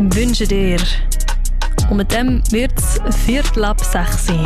wünsche dir. Und mit dem wird es 5:45 sein.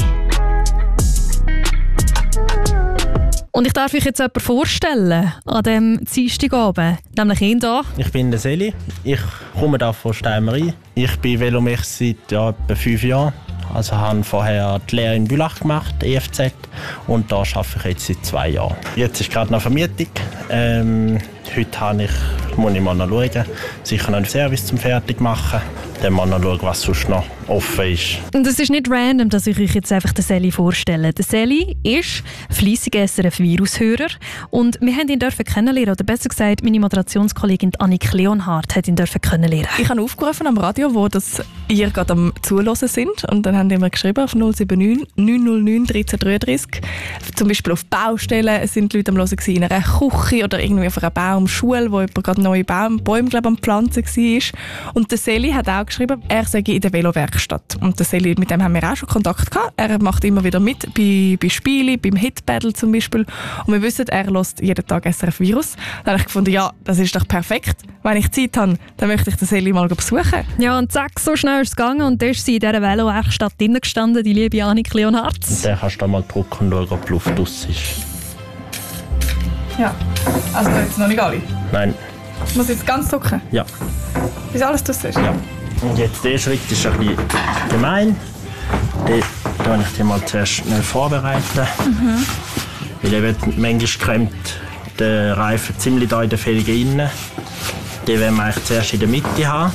Und ich darf euch jetzt jemanden vorstellen an diesem Dienstagabend, nämlich ihn hier. Ich bin der Seli, ich komme hier von Steinmeri. Ich bin Velomech seit etwa 5 Jahren. Also habe vorher die Lehre in Bülach gemacht, EFZ, und da arbeite ich jetzt seit 2 Jahren. Jetzt ist gerade noch Vermietung. Heute muss ich mal noch schauen, sicher noch einen Service zum Fertigmachen. Dann mal noch schauen, was sonst noch offen ist. Und es ist nicht random, dass ich euch jetzt einfach den Seli vorstelle. Der Seli ist fleissiger SRF-Virushörer und wir haben ihn kennenlernen, oder besser gesagt, meine Moderationskollegin Annik Leonhardt hat ihn kennenlernen. Ich habe aufgerufen am Radio, wo ihr gerade am Zuhören sind, und dann haben die mir geschrieben auf 079 909 1333. Zum Beispiel auf Baustellen, es sind Leute am Hören in einer Küche oder irgendwie auf einer Baumschule, wo jemand gerade neue Bäume am Pflanzen war. Und der Seli hat auch geschrieben, er sei in der Velowerkstatt. Und der Seli, mit dem haben wir auch schon Kontakt gehabt. Er macht immer wieder mit bei Spielen, beim Hit-Battle zum Beispiel. Und wir wissen, er hört jeden Tag SRF Virus. Da habe ich gefunden, ja, das ist doch perfekt. Wenn ich Zeit habe, dann möchte ich den Seli mal besuchen. Ja, und zack, so schnell ist es gegangen. Und da ist sie in dieser Velowerkstatt drinnen gestanden, die liebe Annik Leonhardt. Dann kannst du mal drücken und schauen, ob die Luft aus ist. Ja, also jetzt noch nicht alle? Nein. Muss ich jetzt ganz drücken? Ja. Bis alles draussen ist? Ja. Und jetzt der Schritt ist ein bisschen gemein. Den tue ich dir mal zuerst schnell vorbereiten. Weil eben manchmal klemmt der Reifen ziemlich da in der Felge rein. Den wollen wir eigentlich zuerst in der Mitte haben.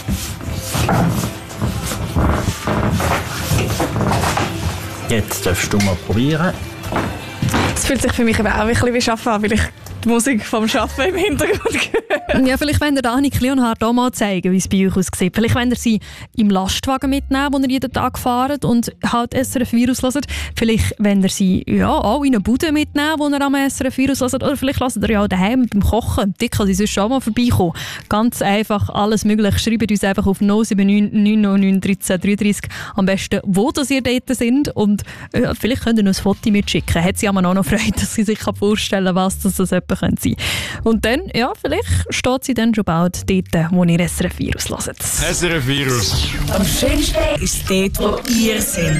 Jetzt darfst du mal probieren. Es fühlt sich für mich auch ein bisschen wie Arbeiten an, weil ich die Musik vom Arbeiten im Hintergrund höre. Ja, vielleicht wollt ihr Annik Leonhardt auch mal zeigen, wie es bei euch aussieht. Vielleicht wollt ihr sie im Lastwagen mitnehmen, wo ihr jeden Tag fahrt und halt SRF Virus hört. Vielleicht wollt ihr sie auch in eine Bude mitnehmen, wo ihr am SRF Virus hört. Oder vielleicht hört ihr ja auch daheim beim Kochen. Die kann sie sonst auch mal vorbeikommen. Ganz einfach, alles möglich. Schreibt uns einfach auf 079 909 1333 am besten, wo das ihr dort sind. Und vielleicht könnt ihr noch ein Foto mitschicken. Hat sie auch noch Freude, dass sie sich vorstellen kann, was das jemand sein könnte. Und dann, ja, vielleicht steht sie dann schon bald dort, wo ihr SRF Virus hört. SRF Virus. Am schönsten ist dort, wo ihr seid.